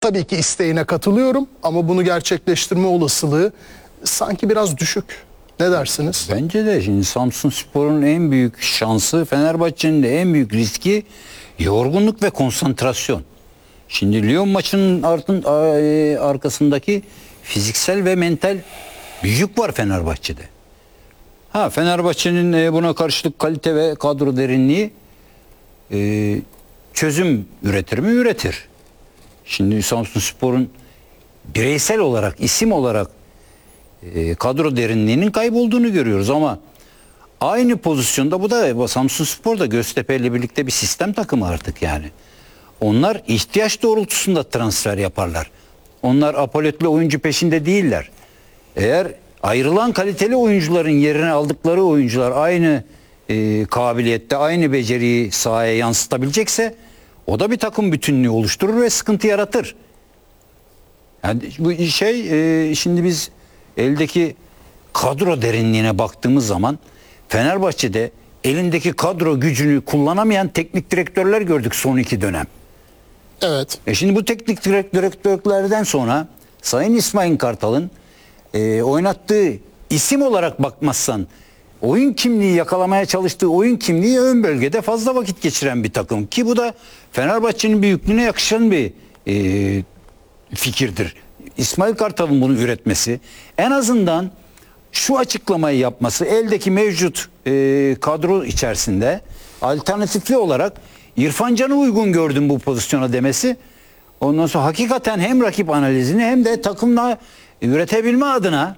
tabii ki isteğine katılıyorum ama bunu gerçekleştirme olasılığı sanki biraz düşük. Ne dersiniz? Bence de şimdi Samsunspor'un en büyük şansı, Fenerbahçe'nin de en büyük riski yorgunluk ve konsantrasyon. Şimdi Lyon maçının arkasındaki fiziksel ve mental bir yük var Fenerbahçe'de. Fenerbahçe'nin buna karşılık kalite ve kadro derinliği çözüm üretir mi? Üretir. Şimdi Samsunspor'un bireysel olarak, isim olarak kadro derinliğinin kaybolduğunu görüyoruz ama aynı pozisyonda bu da Samsunspor da Göztepe ile birlikte bir sistem takımı artık yani. Onlar ihtiyaç doğrultusunda transfer yaparlar. Onlar apoletli oyuncu peşinde değiller. Eğer ayrılan kaliteli oyuncuların yerine aldıkları oyuncular aynı kabiliyette, aynı beceriyi sahaya yansıtabilecekse o da bir takım bütünlüğü oluşturur ve sıkıntı yaratır. Yani bu şimdi biz eldeki kadro derinliğine baktığımız zaman Fenerbahçe'de elindeki kadro gücünü kullanamayan teknik direktörler gördük son 2 dönem. Evet. Şimdi bu teknik direktörlerden sonra Sayın İsmail Kartal'ın oynattığı isim olarak bakmazsan oyun kimliği yakalamaya çalıştığı oyun kimliği ön bölgede fazla vakit geçiren bir takım ki bu da Fenerbahçe'nin büyüklüğüne yakışan bir fikirdir. İsmail Kartal'ın bunu üretmesi, en azından şu açıklamayı yapması, eldeki mevcut kadro içerisinde alternatifli olarak İrfan Can'ı uygun gördüm bu pozisyona demesi. Ondan sonra hakikaten hem rakip analizini hem de takımla üretebilme adına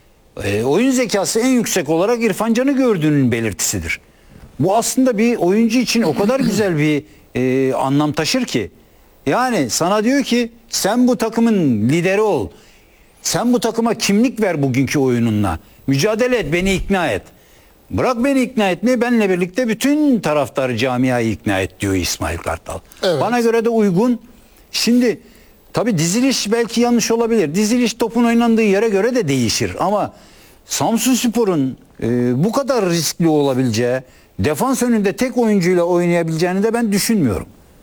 oyun zekası en yüksek olarak İrfan Can'ı gördüğünün belirtisidir. Bu aslında bir oyuncu için o kadar güzel bir anlam taşır ki. Yani sana diyor ki sen bu takımın lideri ol. Sen bu takıma kimlik ver bugünkü oyununla. Mücadele et, beni ikna et. Bırak beni ikna etmeyi, benle birlikte bütün taraftarı camiayı ikna et diyor İsmail Kartal. Evet. Bana göre de uygun. Şimdi tabii diziliş belki yanlış olabilir. Diziliş topun oynandığı yere göre de değişir. Ama Samsunspor'un bu kadar riskli olabileceği, defans önünde tek oyuncuyla oynayabileceğini de ben düşünmüyorum.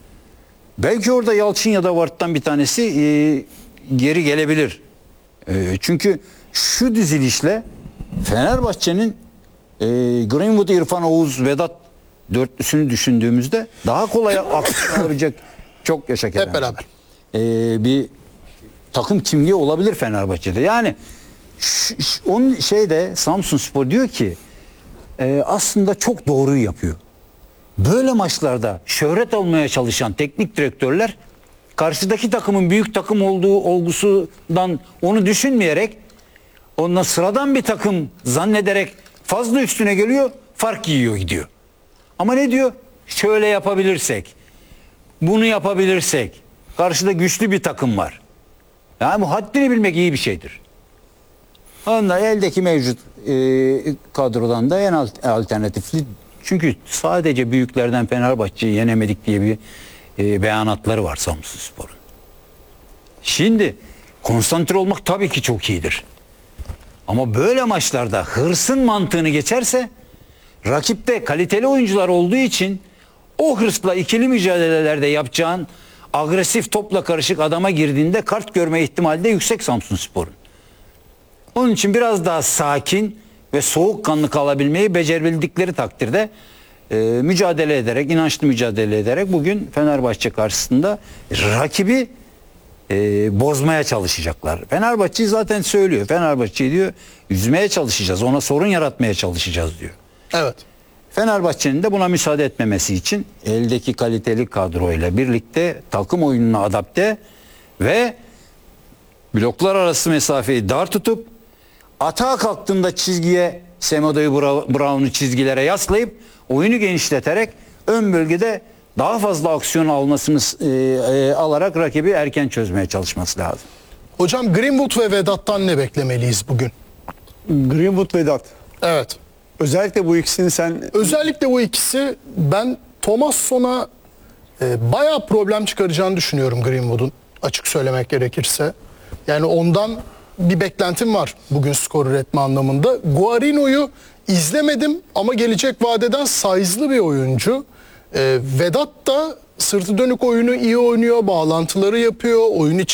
Belki orada Yalçın ya da Vart'tan bir tanesi geri gelebilir. Çünkü şu dizilişle Fenerbahçe'nin Greenwood, İrfan, Oğuz, Vedat dörtlüsünü düşündüğümüzde daha kolay aksiyon alabilecek çok yaşa Kerem. Hep beraber. Bir takım kimliği olabilir Fenerbahçe'de. Yani onun Samsunspor diyor ki aslında çok doğruyu yapıyor. Böyle maçlarda şöhret almaya çalışan teknik direktörler karşıdaki takımın büyük takım olduğu olgusundan onu düşünmeyerek onunla sıradan bir takım zannederek fazla üstüne geliyor, fark yiyor gidiyor. Ama ne diyor? Şöyle yapabilirsek, bunu yapabilirsek, karşıda güçlü bir takım var. Yani bu haddini bilmek iyi bir şeydir. Onunla eldeki mevcut kadrodan da en alternatifli. Çünkü sadece büyüklerden Fenerbahçe'yi yenemedik diye bir beyanatları var Samsunspor'un. Şimdi konsantre olmak tabii ki çok iyidir. Ama böyle maçlarda hırsın mantığını geçerse rakipte kaliteli oyuncular olduğu için o hırsla ikili mücadelelerde yapacağın agresif topla karışık adama girdiğinde kart görme ihtimali de yüksek Samsunspor'un. Onun için biraz daha sakin ve soğukkanlı kalabilmeyi becerebildikleri takdirde mücadele ederek, inançlı mücadele ederek bugün Fenerbahçe karşısında rakibi bozmaya çalışacaklar. Fenerbahçe zaten söylüyor. Fenerbahçe diyor üzmeye çalışacağız. Ona sorun yaratmaya çalışacağız diyor. Evet. Fenerbahçe'nin de buna müsaade etmemesi için eldeki kaliteli kadroyla birlikte takım oyununa adapte ve bloklar arası mesafeyi dar tutup atağa kalktığında çizgiye Semedo'yu Brown'u çizgilere yaslayıp oyunu genişleterek ön bölgede daha fazla aksiyon almasını alarak rakibi erken çözmeye çalışması lazım. Hocam Greenwood ve Vedat'tan ne beklemeliyiz bugün? Greenwood, Vedat. Evet. Özellikle bu ikisini sen... Özellikle bu ikisi, ben Thomasson'a bayağı problem çıkaracağını düşünüyorum Greenwood'un, açık söylemek gerekirse. Yani ondan bir beklentim var bugün skor üretme anlamında. Guarino'yu izlemedim ama gelecek vadeden size'lı bir oyuncu. Vedat da sırtı dönük oyunu iyi oynuyor, bağlantıları yapıyor, oyun